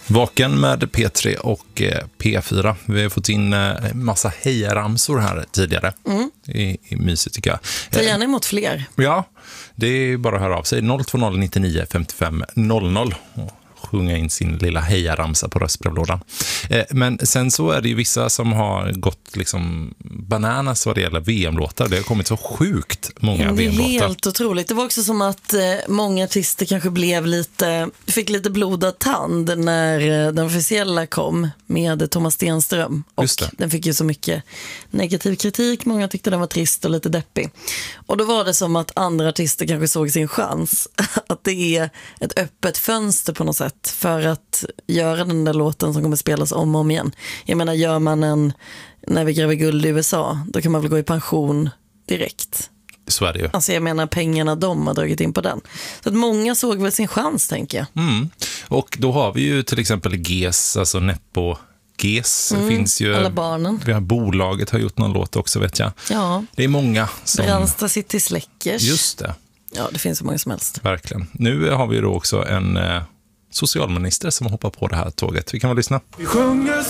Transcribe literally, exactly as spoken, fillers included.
Vaken med P tre och P fyra. Vi har fått in en massa hejaramsor här tidigare. Mm. Det är mysigt tycker jag. Ta gärna emot fler. Ja, det är bara att höra av sig. noll två noll nio nio fem fem noll noll och sjunga in sin lilla hejaramsa på röstbrevlådan. Men sen så är det ju vissa som har gått liksom bananas vad det gäller V M-låtar. Det har kommit så sjukt många V M-låtar. Det är helt otroligt. Det var också som att eh, många artister kanske blev lite, fick lite blodad tand när eh, den officiella kom med Thomas Stenström. Och den fick ju så mycket negativ kritik. Många tyckte den var trist och lite deppig. Och då var det som att andra artister kanske såg sin chans. Att det är ett öppet fönster på något sätt för att göra den där låten som kommer spelas om och om igen. Jag menar, gör man en När vi gräver guld i U S A, då kan man väl gå i pension direkt. Så är det ju. Alltså jag menar, pengarna de har dragit in på den. Så att många såg väl sin chans, tänker jag. Mm. Och då har vi ju till exempel G E S, alltså Neppo G E S. Mm. Finns ju, alla barnen. Vi har bolaget har gjort någon låt också, vet jag. Ja. Det är många som... Brandsta City Släckers. Just det. Ja, det finns så många som helst. Verkligen. Nu har vi då också en eh, socialminister som hoppar på det här tåget. Vi kan väl lyssna. Vi sjunger